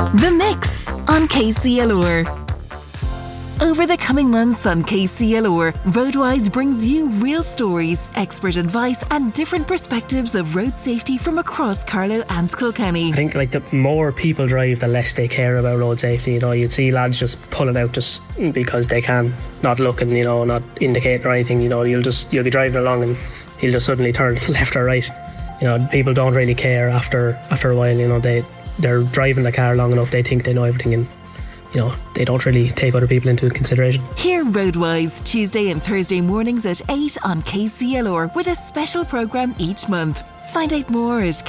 The Mix on KCLR. Over the coming months on KCLR, Roadwise brings you real stories, expert advice and different perspectives of road safety from across Carlow and Kilkenny. I think the more people drive, the less they care about road safety. You'd see lads just pulling out just because they can, not looking, not indicating or anything. You'll be driving along and he'll just suddenly turn left or right. People don't really care after a while. They're driving the car long enough, they think they know everything, and they don't really take other people into consideration. Hear Roadwise Tuesday and Thursday mornings at 8 on KCLR with a special programme each month. Find out more at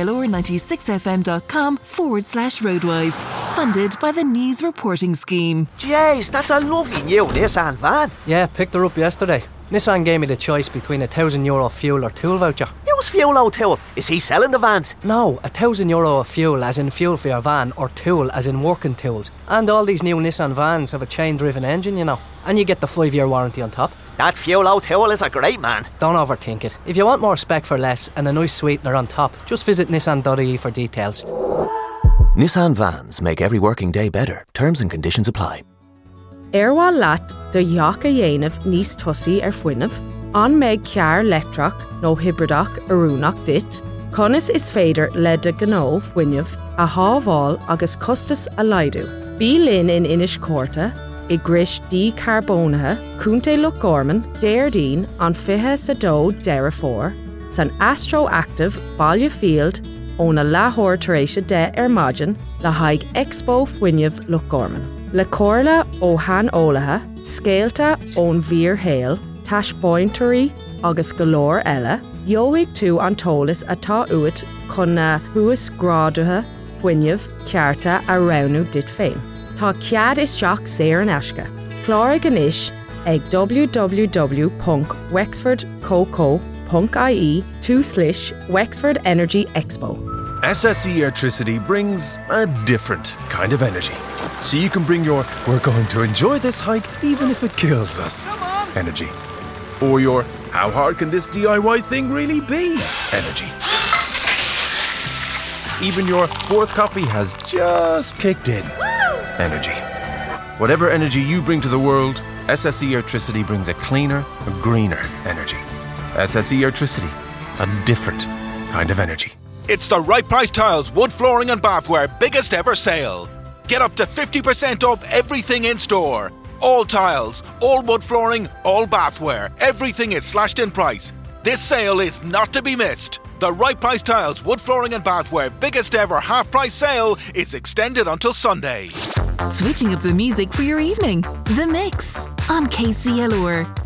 kclr96fm.com/Roadwise. Funded by the News Reporting Scheme. Jeez, that's a lovely new Nissan van. Yeah, picked her up yesterday. Nissan gave me the choice between €1,000 fuel or tool voucher. Use fuel or tool? Is he selling the vans? No, €1,000 of fuel as in fuel for your van, or tool as in working tools. And all these new Nissan vans have a chain-driven engine, and you get the 5-year warranty on top. That fuel or tool is a great man. Don't overthink it. If you want more spec for less and a nice sweetener on top, just visit nissan.ie for details. Nissan vans make every working day better. Terms and conditions apply. Erwa lat de jaach a dhéanamh níos tosaí fuinneamh, an méid cear letrach nó hybridach arúnach dit, conas is féidir le de gnó fuinneamh a hábháil agus costas a laidú. Bí linn in inis córta, I gris dí carbónathe, cúnta le gorman, déirdín an fithe sa dó deire fór, san Astroactive Baile Field óna láthóir tar éis de maidin le haig Expo fuinneamh le gorman. Le cóirla ó han ólathe, scéalta ón bhír héal, taispointeoirí agus golóir eile, dheoigh tú an tólas atá uait chun na thuas grádathe fuinneamh cearta a raibhnú dit féin. Tá cead isteach saor an aisce. Chláir ganis ag www.wexfordcoco.ie/Wexford Energy Expo. SSE Airtricity brings a different kind of energy. So you can bring your "we're going to enjoy this hike even if it kills us" energy. Or your "how hard can this DIY thing really be" energy. Even your fourth coffee has just kicked in energy. Whatever energy you bring to the world, SSE Airtricity brings a cleaner, a greener energy. SSE Airtricity, a different kind of energy. It's the Right Price Tiles wood flooring and bathware biggest ever sale. Get up to 50% off everything in store. All tiles, all wood flooring, all bathware. Everything is slashed in price. This sale is not to be missed. The Right Price Tiles wood flooring and bathware biggest ever half price sale is extended until Sunday. Switching up the music for your evening. The Mix on KCLR.